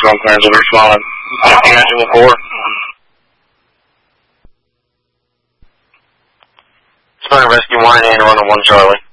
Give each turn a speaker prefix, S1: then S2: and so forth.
S1: phone clearance will be responded. Engine 4. Spartan Rescue 1 and 1 Charlie.